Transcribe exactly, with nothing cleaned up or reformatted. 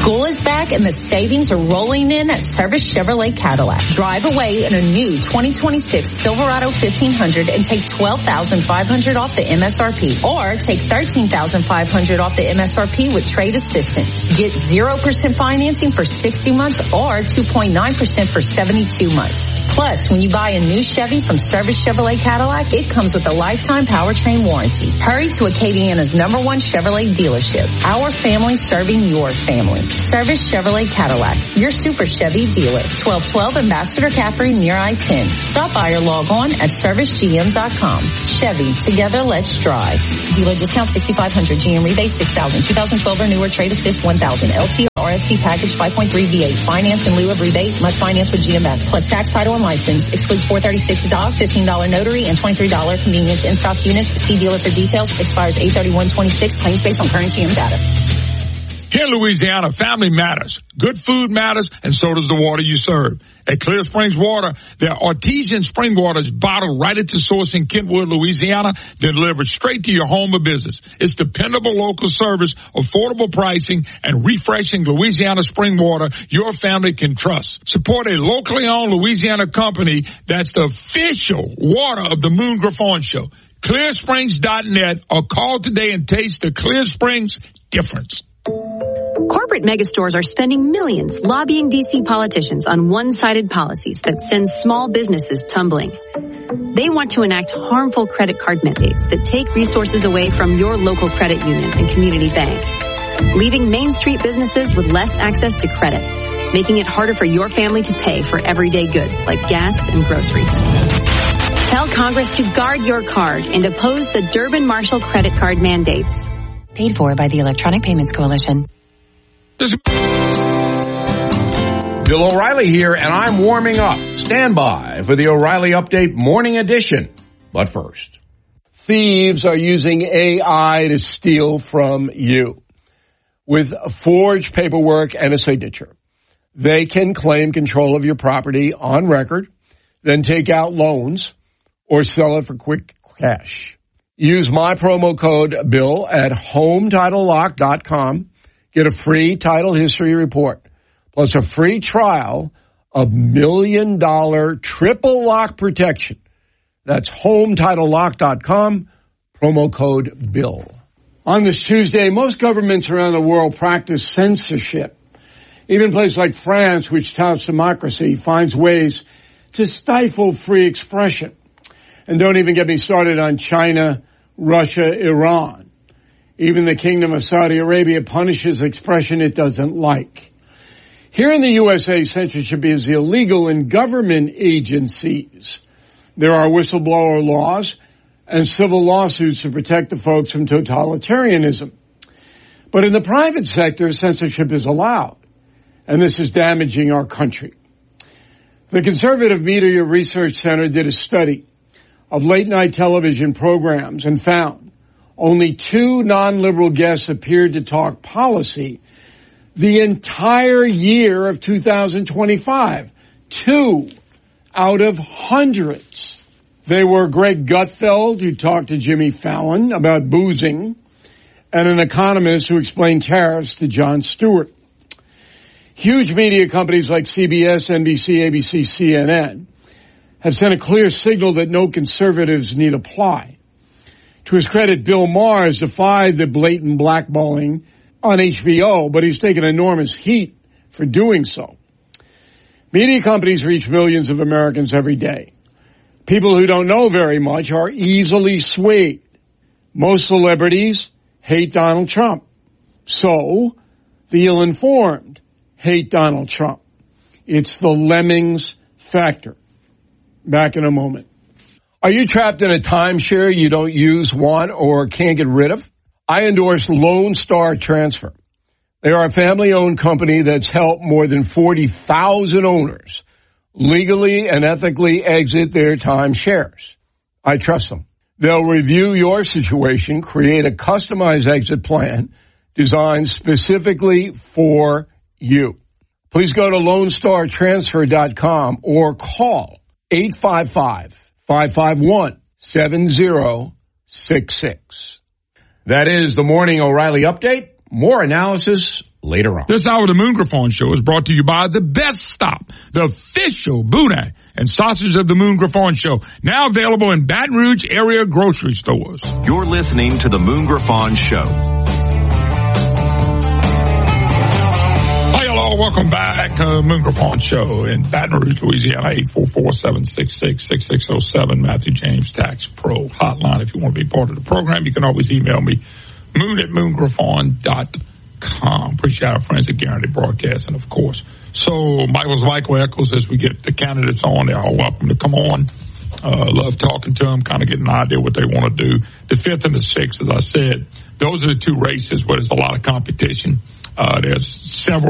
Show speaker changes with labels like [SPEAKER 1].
[SPEAKER 1] School is back and the savings are rolling in at Service Chevrolet Cadillac. Drive away in a new twenty twenty-six Silverado fifteen hundred and take twelve thousand five hundred dollars off the M S R P, or take thirteen thousand five hundred dollars off the M S R P with trade assistance. Get zero percent financing for sixty months or two point nine percent for seventy-two months. Plus, when you buy a new Chevy from Service Chevrolet Cadillac, it comes with a lifetime powertrain warranty. Hurry to Acadiana's number one Chevrolet dealership. Our family serving your family. Service Chevrolet Cadillac, your Super Chevy dealer. twelve twelve Ambassador Caffrey near I ten. Stop by or log on at service g m dot com. Chevy, together let's drive. Dealer discount sixty-five hundred, G M rebate six thousand, two thousand twelve or newer, trade assist one thousand, L T R S T package five point three V eight. Finance in lieu of rebate, must finance with G M F. Plus tax, title, and license. Excludes four thirty-six D O C, fifteen dollars notary, and twenty-three dollars convenience in-stock units. See dealer for details. Expires eight thirty-one twenty-six. Claims based on current G M data.
[SPEAKER 2] Here in Louisiana, family matters. Good food matters, and so does the water you serve. At Clear Springs Water, their artesian spring water is bottled right at the source in Kentwood, Louisiana, delivered straight to your home or business. It's dependable local service, affordable pricing, and refreshing Louisiana spring water your family can trust. Support a locally owned Louisiana company that's the official water of the Moon Griffon Show. clear springs dot net, or call today and taste the Clear Springs difference.
[SPEAKER 3] Corporate megastores are spending millions lobbying D C politicians on one-sided policies that send small businesses tumbling. They want to enact harmful credit card mandates that take resources away from your local credit union and community bank, leaving Main Street businesses with less access to credit, making it harder for your family to pay for everyday goods like gas and groceries. Tell Congress to guard your card and oppose the Durbin-Marshall credit card mandates.
[SPEAKER 4] Paid for by the Electronic Payments Coalition.
[SPEAKER 5] Bill O'Reilly here, and I'm warming up. Stand by for the O'Reilly Update Morning Edition. But first, thieves are using A I to steal from you. With forged paperwork and a signature, they can claim control of your property on record, then take out loans or sell it for quick cash. Use my promo code BILL at home title lock dot com. Get a free title history report, plus a free trial of million-dollar triple lock protection. That's home title lock dot com, promo code BILL. On this Tuesday, most governments around the world practice censorship. Even places like France, which touts democracy, finds ways to stifle free expression. And don't even get me started on China, Russia, Iran. Even the Kingdom of Saudi Arabia punishes expression it doesn't like. Here in the U S A, censorship is illegal in government agencies. There are whistleblower laws and civil lawsuits to protect the folks from totalitarianism. But in the private sector, censorship is allowed, and this is damaging our country. The Conservative Media Research Center did a study of late-night television programs and found only two non-liberal guests appeared to talk policy the entire year of two thousand twenty-five. Two out of hundreds. They were Greg Gutfeld, who talked to Jimmy Fallon about boozing, and an economist who explained tariffs to Jon Stewart. Huge media companies like C B S, N B C, A B C, C N N have sent a clear signal that no conservatives need apply. To his credit, Bill Maher has defied the blatant blackballing on H B O, but he's taken enormous heat for doing so. Media companies reach millions of Americans every day. People who don't know very much are easily swayed. Most celebrities hate Donald Trump. So, the ill-informed hate Donald Trump. It's the lemmings factor. Back in a moment. Are you trapped in a timeshare you don't use, want, or can't get rid of? I endorse Lone Star Transfer. They are a family-owned company that's helped more than forty thousand owners legally and ethically exit their timeshares. I trust them. They'll review your situation, create a customized exit plan designed specifically for you. Please go to lone star transfer dot com or call eight five five, five five one, seven zero six six. That is the Morning O'Reilly Update. More analysis later on.
[SPEAKER 2] This hour of the Moon Griffon Show is brought to you by The Best Stop, the official boudin and sausage of the Moon Griffon Show, now available in Baton Rouge area grocery stores.
[SPEAKER 6] You're listening to the Moon Griffon Show.
[SPEAKER 2] Hi, hello, welcome back. Uh, Moon Griffon Show in Baton Rouge, Louisiana, eight four four, seven six six, six six zero seven, Matthew James Tax Pro Hotline. If you want to be part of the program, you can always email me, moon at moon griffon dot com. Appreciate our friends at Guaranteed Broadcasting, of course. So, Michael's Michael Eccles, as we get the candidates on, they're all welcome to come on. Uh, love talking to them, kind of get an idea what they want to do. The fifth and the sixth, as I said, those are the two races where there's a lot of competition. Uh, there's several